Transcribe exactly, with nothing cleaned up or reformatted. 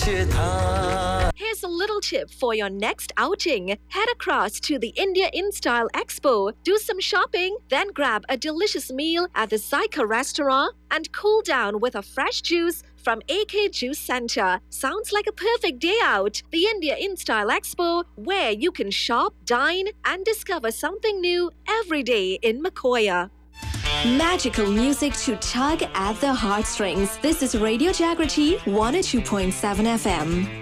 Here's a little tip for your next outing. Head across to the India InStyle Expo, do some shopping, then grab a delicious meal at the Zyka restaurant and cool down with a fresh juice from A K Juice Center. Sounds like a perfect day out. The India InStyle Expo, where you can shop, dine, and discover something new every day in Makoya. Magical music to tug at the heartstrings. This is Radio Jagriti one oh two point seven F M.